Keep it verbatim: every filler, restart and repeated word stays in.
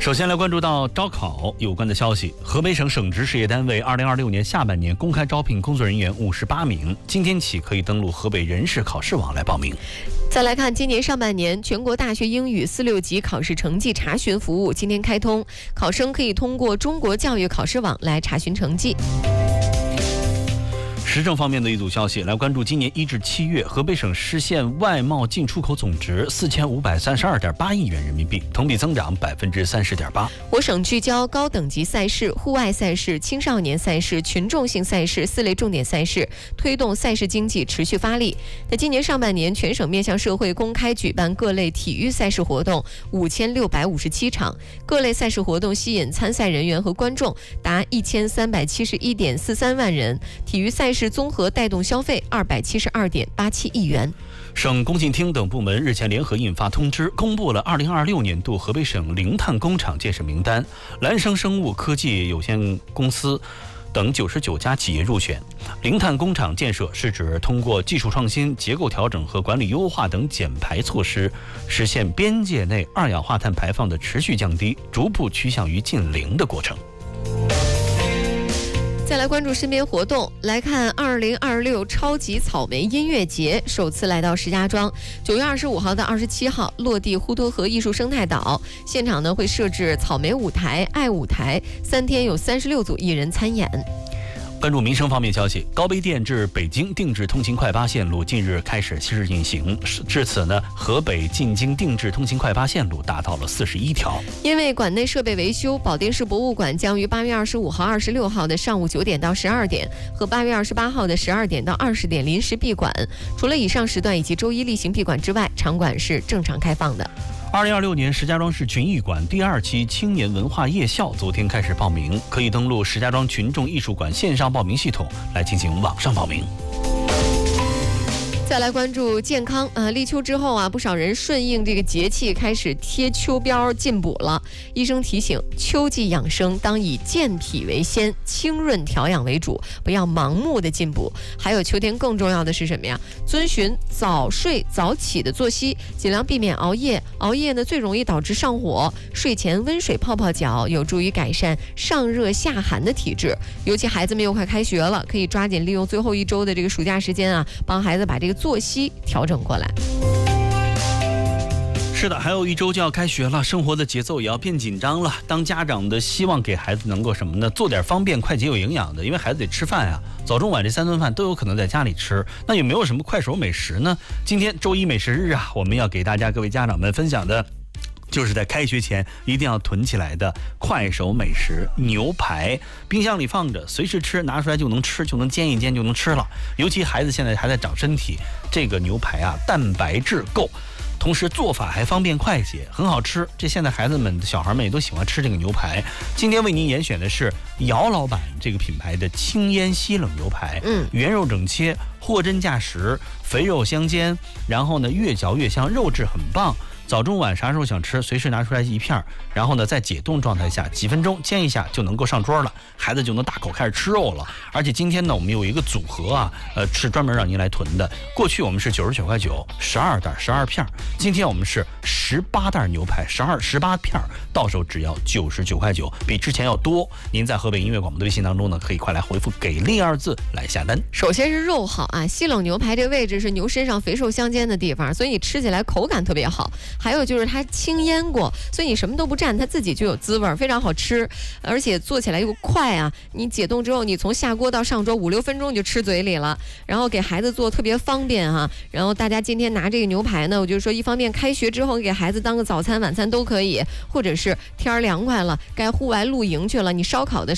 首先来关注到招考有关的消息。河北省省直事业单位二零二六年下半年公开招聘工作人员五十八名，今天起可以登录河北人事考试网来报名。 再来看今年上半年全国大学英语四六级考试成绩查询服务今天开通，考生可以通过中国教育考试网来查询成绩。 时政方面的一组消息，来关注今年一至七月，河北省实现外贸进出口总值四千五百三十二点八亿元人民币，同比增长百分之三十点八。 我省聚焦高等级赛事、户外赛事、青少年赛事、群众性赛事四类重点赛事，推动赛事经济持续发力。在今年上半年，全省面向社会公开举办各类体育赛事活动五千六百五十七场，各类赛事活动吸引参赛人员和观众达一千三百七十一点四三万人，体育赛事综合带动消费二百七十二点八七亿元。 省工信厅等部门日前联合印发通知，公布了二零二六年度河北省零碳工厂建设名单，蓝生生物科技有限公司等九十九家企业入选。零碳工厂建设是指通过技术创新、结构调整和管理优化等减排措施，实现边界内二氧化碳排放的持续降低，逐步趋向于近零的过程。 再来关注身边活动，来看二零二六超级草莓音乐节首次来到石家庄，九月二十五号到二十七号落地滹沱河艺术生态岛，现场呢会设置草莓舞台、爱舞台，三天有三十六组艺人参演。 关注民生方面消息，高碑店至北京定制通勤快八线路近日开始西试运行，至此呢，河北进京定制通勤快八线路达到了四十一条。 因为馆内设备维修，保定市博物馆将于八月二十五号、二十六号的上午九点到十二点和八月二十八号的十二点到二十点临时闭馆。除了以上时段以及周一例行闭馆之外，场馆是正常开放的。 二零二六年石家庄市群艺馆第二期青年文化夜校昨天开始报名，可以登录石家庄群众艺术馆线上报名系统来进行网上报名。 再来关注健康，呃，立秋之后啊，不少人顺应这个节气开始贴秋膘进补了。医生提醒，秋季养生当以健脾为先，清润调养为主，不要盲目的进补。还有秋天更重要的是什么呀？遵循早睡早起的作息，尽量避免熬夜。熬夜呢，最容易导致上火。睡前温水泡泡脚，有助于改善上热下寒的体质。尤其孩子们又快开学了，可以抓紧利用最后一周的这个暑假时间啊，帮孩子把这个作息调整过来。 是的，还有一周就要开学了，生活的节奏也要变紧张了。当家长的希望给孩子能够什么呢？做点方便、快捷、有营养的，因为孩子得吃饭呀，早中晚这三顿饭都有可能在家里吃。那有没有什么快手美食呢？今天周一美食日啊，我们要给大家各位家长们分享的，就是在开学前一定要囤起来的快手美食牛排，冰箱里放着，随时吃，拿出来就能吃，就能煎一煎就能吃了。尤其孩子现在还在长身体，这个牛排啊，蛋白质够，同时做法还方便快捷，很好吃。这现在孩子们、小孩们也都喜欢吃这个牛排。今天为您严选的是姚老板这个品牌的清烟西冷牛排，嗯，原肉整切，货真价实，肥肉香煎，然后呢越嚼越香，肉质很棒。早中晚啥时候想吃，随时拿出来一片，然后呢，在解冻状态下几分钟煎一下就能够上桌了，孩子就能大口开始吃肉了。而且今天呢，我们有一个组合啊，呃，是专门让您来囤的。过去我们是九十九块九，十二袋十二片，今天我们是十八袋牛排，十二十八片，到手只要九十九块九，比之前要多。您在河北音乐广播的微信当中呢，可以快来回复“给力”二字来下单。 首先是肉好啊，西冷牛排这个位置是牛身上肥瘦相间的地方，所以你吃起来口感特别好。还有就是它清腌过，所以你什么都不蘸，它自己就有滋味，非常好吃，而且做起来又快啊！你解冻之后，你从下锅到上桌五六分钟就吃嘴里了，然后给孩子做特别方便哈。然后大家今天拿这个牛排呢，我就说一方面开学之后给孩子当个早餐、晚餐都可以，或者是天儿凉快了，该户外露营去了，你烧烤的